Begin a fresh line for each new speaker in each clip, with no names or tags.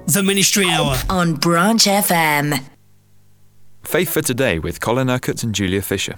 The Ministry Hour
on Branch FM.
Faith for Today with Colin Urquhart and Julia Fisher.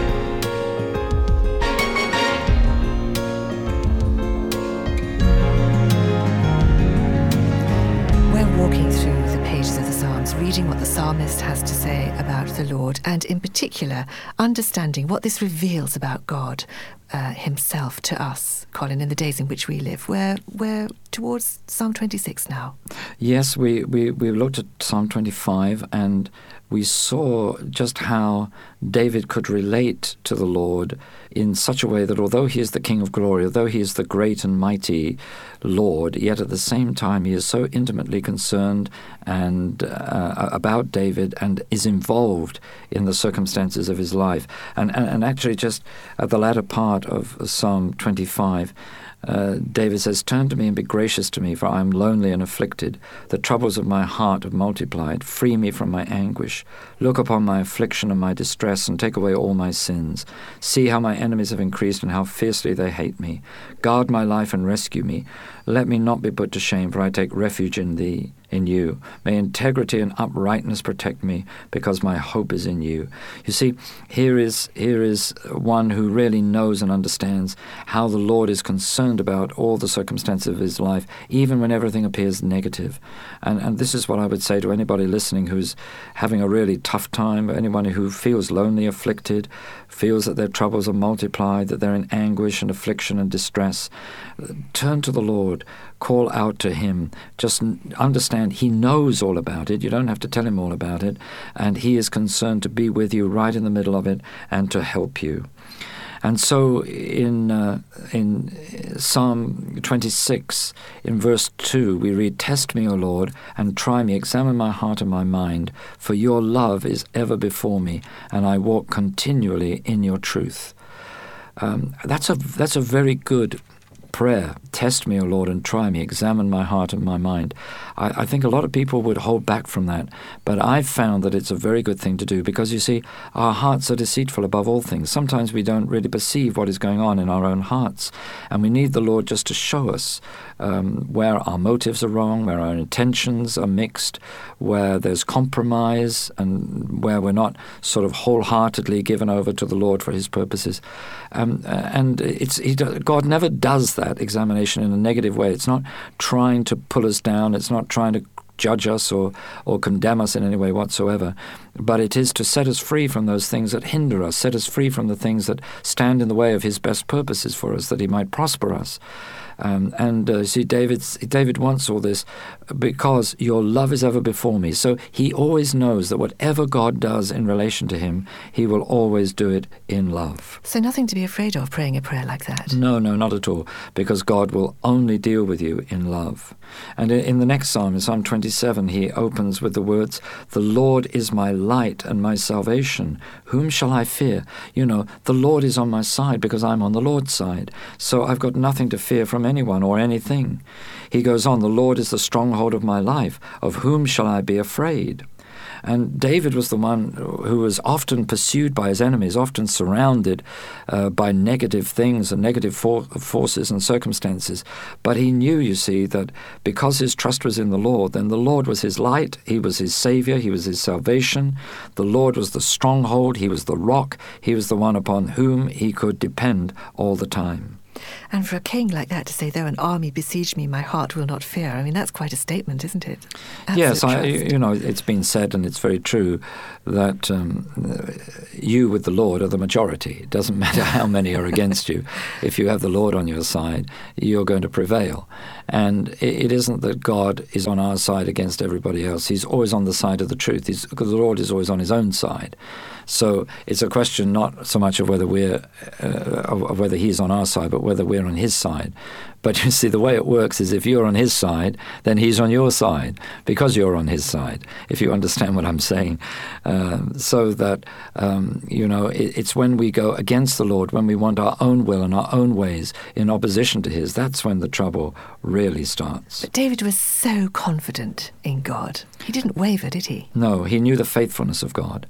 We're walking through the pages of the Psalms, reading what the psalmist has to say about the Lord, and in particular, understanding what this reveals about God himself to us, Colin, in the days in which we live. We're towards Psalm 26 now.
Yes, we looked at Psalm 25 and we saw just how David could relate to the Lord in such a way that although he is the King of glory, although he is the great and mighty Lord, yet at the same time he is so intimately concerned and about David and is involved in the circumstances of his life. And actually just at the latter part of Psalm 25, David says, "Turn to me and be gracious to me, for I am lonely and afflicted. The troubles of my heart have multiplied. Free me from my anguish. Look upon my affliction and my distress, and take away all my sins. See how my enemies have increased, and how fiercely they hate me. Guard my life and rescue me. Let me not be put to shame, for I take refuge in thee, in you. May integrity and uprightness protect me, because my hope is in you." You see, here is one who really knows and understands how the Lord is concerned about all the circumstances of his life, even when everything appears negative. And this is what I would say to anybody listening who's having a really tough time, anyone who feels lonely, afflicted, feels that their troubles are multiplied, that they're in anguish and affliction and distress. Turn to the Lord. Call out to him. Just understand he knows all about it. You don't have to tell him all about it. And he is concerned to be with you right in the middle of it and to help you. And so in Psalm 26, in verse 2, we read, "Test me, O Lord, and try me. Examine my heart and my mind. For your love is ever before me, and I walk continually in your truth." That's a very good prayer. Test me, O Lord, and try me. Examine my heart and my mind. I think a lot of people would hold back from that, but I've found that it's a very good thing to do because, you see, our hearts are deceitful above all things. Sometimes we don't really perceive what is going on in our own hearts, and we need the Lord just to show us where our motives are wrong, where our intentions are mixed, where there's compromise, and where we're not sort of wholeheartedly given over to the Lord for his purposes. God never does that examination in a negative way. It's not trying to pull us down. It's not trying to judge us or condemn us in any way whatsoever. But it is to set us free from those things that hinder us, set us free from the things that stand in the way of his best purposes for us, that he might prosper us. See, David wants all this because your love is ever before me. So he always knows that whatever God does in relation to him, he will always do it in love.
So nothing to be afraid of praying a prayer like that?
No, not at all, because God will only deal with you in love. And in the next psalm, in Psalm 27, he opens with the words, "The Lord is my light and my salvation. Whom shall I fear?" You know, the Lord is on my side because I'm on the Lord's side. So I've got nothing to fear from anyone or anything. He goes on, "The Lord is the stronghold of my life. Of whom shall I be afraid?" And David was the one who was often pursued by his enemies, often surrounded by negative things and negative forces and circumstances. But he knew, you see, that because his trust was in the Lord, then the Lord was his light, he was his savior, he was his salvation. The Lord was the stronghold, he was the rock, he was the one upon whom he could depend all the time.
And for a king like that to say, "Though an army besiege me, my heart will not fear," I mean, that's quite a statement, isn't it?
Yes, it's been said, and it's very true, that you with the Lord are the majority. It doesn't matter how many are against you. If you have the Lord on your side, you're going to prevail. And it isn't that God is on our side against everybody else. He's always on the side of the truth. The Lord is always on his own side. So it's a question not so much of whether whether he's on our side, but whether we're on his side. But you see, the way it works is if you're on his side, then he's on your side, because you're on his side, if you understand what I'm saying. So that, it's when we go against the Lord, when we want our own will and our own ways in opposition to his, that's when the trouble really starts.
But David was so confident in God. He didn't waver, did he?
No, he knew the faithfulness of God.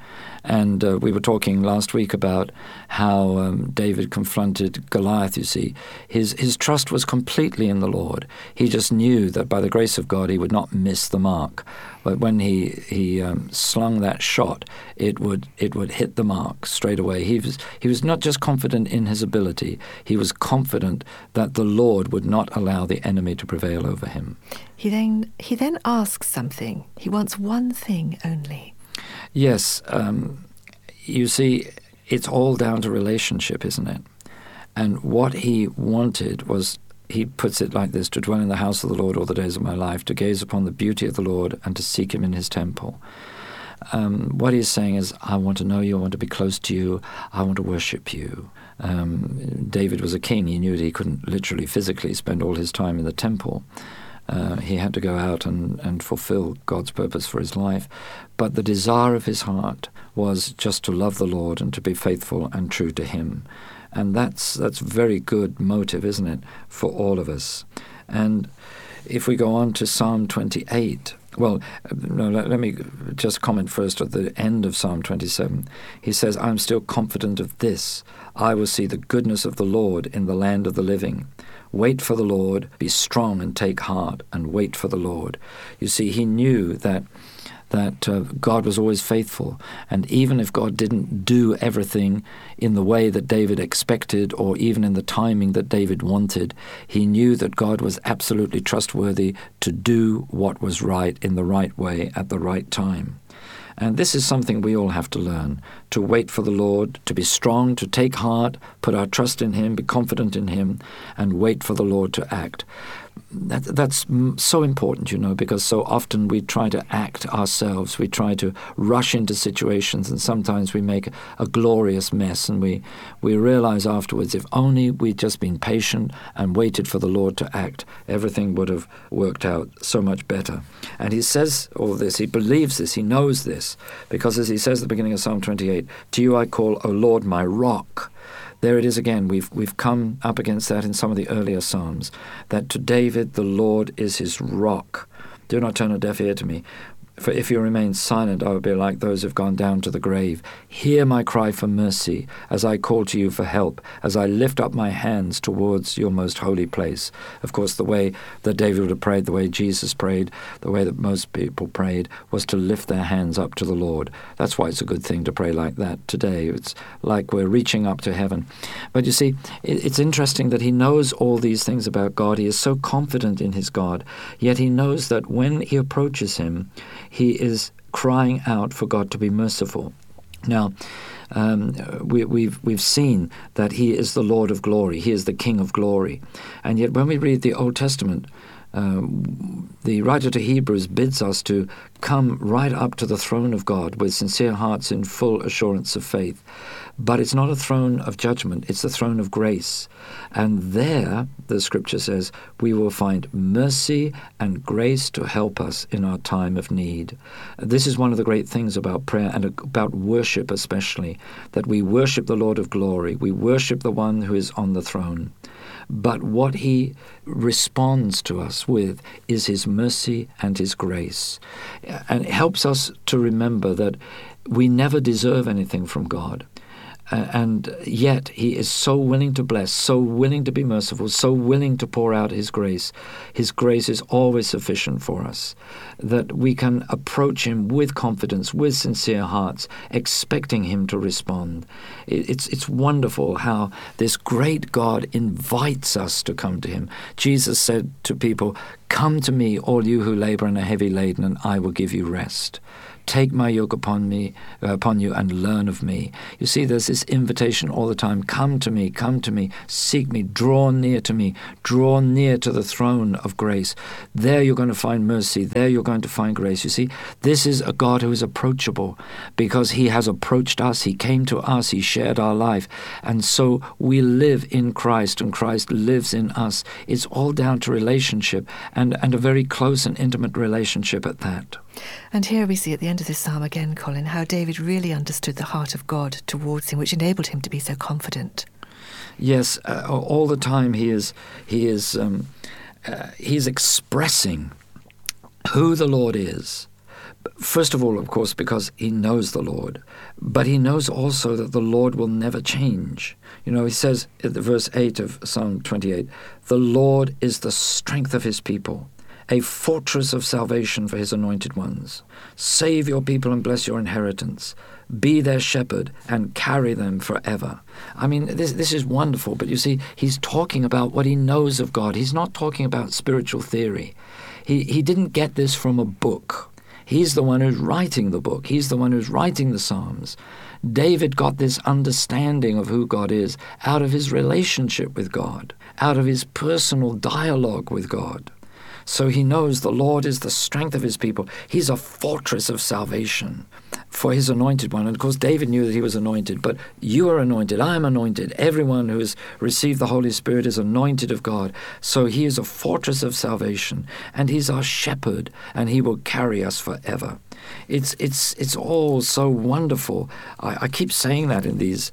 And we were talking last week about how David confronted Goliath, you see. His trust was completely in the Lord. He just knew that by the grace of God he would not miss the mark. But when he slung that shot, it would hit the mark straight away. He was not just confident in his ability, he was confident that the Lord would not allow the enemy to prevail over him.
He then asks something. He wants one thing only.
Yes, you see, it's all down to relationship, isn't it? And what he wanted was, he puts it like this, to dwell in the house of the Lord all the days of my life, to gaze upon the beauty of the Lord and to seek him in his temple. What he's saying is, I want to know you, I want to be close to you, I want to worship you. David was a king. He knew that he couldn't literally, physically spend all his time in the temple. He had to go out and fulfill God's purpose for his life. But the desire of his heart was just to love the Lord and to be faithful and true to him. And that's very good motive, isn't it, for all of us. And if we go on to Psalm 28, well, no, let me just comment first at the end of Psalm 27. He says, I'm still confident of this. I will see the goodness of the Lord in the land of the living. Wait for the Lord, be strong and take heart, and wait for the Lord. You see, he knew that God was always faithful, and even if God didn't do everything in the way that David expected or even in the timing that David wanted, he knew that God was absolutely trustworthy to do what was right in the right way at the right time. And this is something we all have to learn, to wait for the Lord, to be strong, to take heart, put our trust in him, be confident in him, and wait for the Lord to act. That's so important, you know, because so often we try to act ourselves. We try to rush into situations, and sometimes we make a glorious mess, and we realize afterwards, if only we'd just been patient and waited for the Lord to act, everything would have worked out so much better. And he says all this, he believes this, he knows this, because as he says at the beginning of Psalm 28, to you I call, O Lord, my rock. There it is again. We've come up against that in some of the earlier Psalms, that to David the Lord is his rock. Do not turn a deaf ear to me, for if you remain silent, I will be like those who have gone down to the grave. Hear my cry for mercy, as I call to you for help, as I lift up my hands towards your most holy place. Of course, the way that David would have prayed, the way Jesus prayed, the way that most people prayed, was to lift their hands up to the Lord. That's why it's a good thing to pray like that today. It's like we're reaching up to heaven. But you see, it's interesting that he knows all these things about God. He is so confident in his God, yet he knows that when he approaches him, he is crying out for God to be merciful. Now, we've seen that he is the Lord of glory. He is the King of glory. And yet when we read the Old Testament, the writer to Hebrews bids us to come right up to the throne of God with sincere hearts in full assurance of faith. But it's not a throne of judgment, it's the throne of grace. And there, the scripture says, we will find mercy and grace to help us in our time of need. This is one of the great things about prayer and about worship especially, that we worship the Lord of glory. We worship the one who is on the throne. But what he responds to us with is his mercy and his grace. And it helps us to remember that we never deserve anything from God. And yet he is so willing to bless, so willing to be merciful, so willing to pour out his grace. His grace is always sufficient for us, that we can approach him with confidence, with sincere hearts, expecting him to respond. It's wonderful how this great God invites us to come to him. Jesus said to people, "Come to me, all you who labor and are heavy laden, and I will give you rest. Take my yoke upon you and learn of me." You see, there's this invitation all the time. Come to me, seek me, draw near to me, draw near to the throne of grace. There you're going to find mercy. There you're going to find grace. You see, this is a God who is approachable because he has approached us. He came to us. He shared our life. And so we live in Christ and Christ lives in us. It's all down to relationship and a very close and intimate relationship at that.
And here we see at the end of this psalm again, Colin, how David really understood the heart of God towards him, which enabled him to be so confident.
Yes, all the time he's expressing who the Lord is, First of all, of course, because he knows the Lord, but he knows also that the Lord will never change. You know, he says in verse 8 of Psalm 28, the Lord is the strength of his people, a fortress of salvation for his anointed ones. Save your people and bless your inheritance. Be their shepherd and carry them forever. I mean, this is wonderful, but you see, he's talking about what he knows of God. He's not talking about spiritual theory. He didn't get this from a book. He's the one who's writing the book. He's the one who's writing the Psalms. David got this understanding of who God is out of his relationship with God, out of his personal dialogue with God. So he knows the Lord is the strength of his people. He's a fortress of salvation for his anointed one. And of course, David knew that he was anointed, but you are anointed, I am anointed. Everyone who has received the Holy Spirit is anointed of God. So he is a fortress of salvation, and he's our shepherd, and he will carry us forever. It's all so wonderful. I keep saying that in these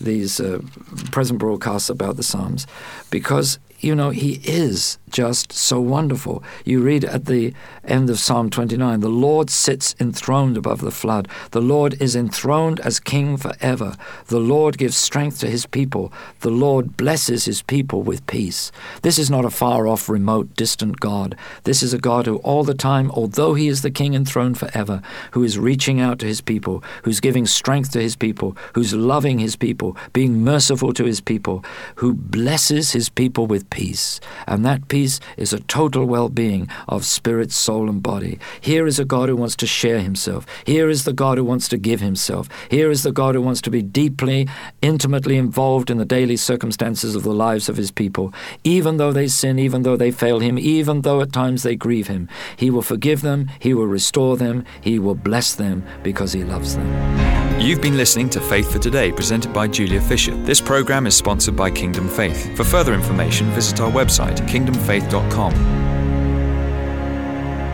present broadcasts about the Psalms, because you know, he is just so wonderful. You read at the end of Psalm 29, the Lord sits enthroned above the flood. The Lord is enthroned as king forever. The Lord gives strength to his people. The Lord blesses his people with peace. This is not a far-off, remote, distant God. This is a God who all the time, although he is the king enthroned forever, who is reaching out to his people, who's giving strength to his people, who's loving his people, being merciful to his people, who blesses his people with peace. And that peace is a total well-being of spirit, soul, and body. Here is a God who wants to share himself. Here is the God who wants to give himself. Here is the God who wants to be deeply, intimately involved in the daily circumstances of the lives of his people. Even though they sin, even though they fail him, even though at times they grieve him, he will forgive them, he will restore them, he will bless them because he loves them.
You've been listening to Faith for Today, presented by Julia Fisher. This program is sponsored by Kingdom Faith. For further information, visit our website, kingdomfaith.com.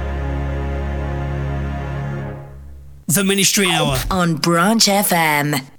The Ministry Hour
on Branch FM.